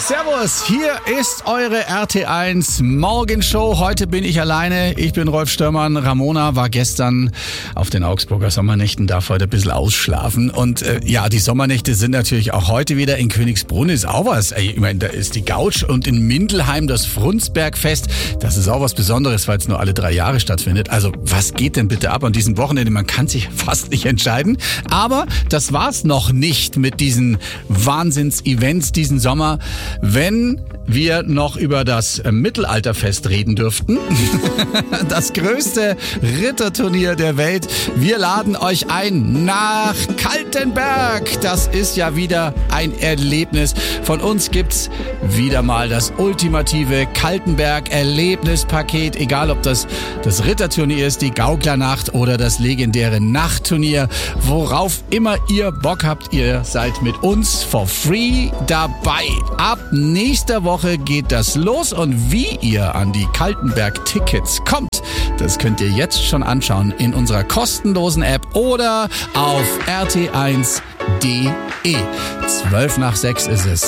Servus, hier ist eure RT1 Morgenshow. Heute bin ich alleine. Ich bin Rolf Störmann. Ramona war gestern auf den Augsburger Sommernächten, darf heute ein bisschen ausschlafen. Und die Sommernächte sind natürlich auch heute wieder. In Königsbrunn ist auch was. Ich meine, da ist die Gautsch und in Mindelheim das Frundsbergfest. Das ist auch was Besonderes, weil es nur alle 3 Jahre stattfindet. Also was geht denn bitte ab an diesem Wochenende? Man kann sich fast nicht entscheiden. Aber das war's noch nicht mit diesen Wahnsinns-Events diesen Sommer. Wenn wir noch über das Mittelalterfest reden dürften, das größte Ritterturnier der Welt. Wir laden euch ein nach Kaltenberg. Das ist ja wieder ein Erlebnis. Von uns gibt's wieder mal das ultimative Kaltenberg-Erlebnispaket. Egal, ob das Ritterturnier ist, die Gauklernacht oder das legendäre Nachtturnier. Worauf immer ihr Bock habt, ihr seid mit uns for free dabei. Ab nächster Woche geht das los und wie ihr an die Kaltenberg-Tickets kommt, das könnt ihr jetzt schon anschauen in unserer kostenlosen App oder auf rt1.de. 5:12 ist es.